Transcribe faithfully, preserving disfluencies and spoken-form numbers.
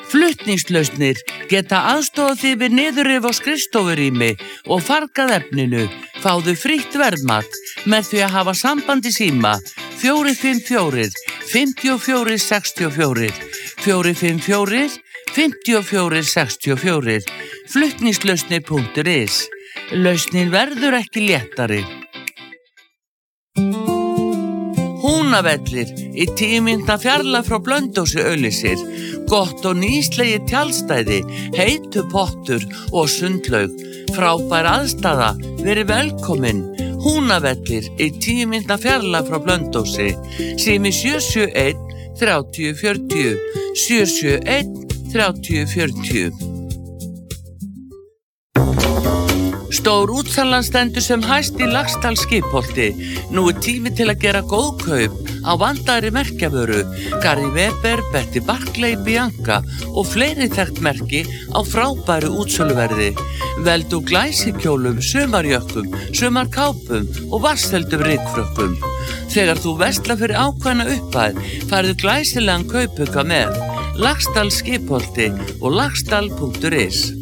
Flutningslausnir geta aðstofað þig við niðurrif á skrifstofurými og fargað efninu. Fáðu frítt verðmat með því að hafa samband í síma fjögur fimm fjögur, fimm fjögur sex fjögur, fjögur fimm fjögur, fimm fjögur sex fjögur, flutningslausnir punktur is. Lausnin verður ekki léttari. Húnavellir í tíu mínútna fjarlægð frá Blönduósi auglýsir. Gott og nýslegið tjaldstæði, heitur pottur og sundlaug. Frábær aðstaða, verið velkomin. Húnavellir í tíu mínútna fjarlægð frá Blönduósi. Sími sjö sjö einn, þrjátíu fjörutíu, sjö sjö einn, þrjátíu fjörutíu. Stór útsalan stendur sem hæst í Laxdal skipholti. Nú er tími til að gera góð kaup á vandaðri merkjavöru. Gary Weber, Betty Barclay, Bianca og fleiri þekkt merki á frábæru útsöluverði. Veldu glæsikjólum, sumarjökkum, sumarkápum og vatnsfeldum rykfrökkum. Þegar þú verslar fyrir ákveðna upphæð, færðu glæsilegan kaupauka með. Laxdal skipholti og laxdal punktur is.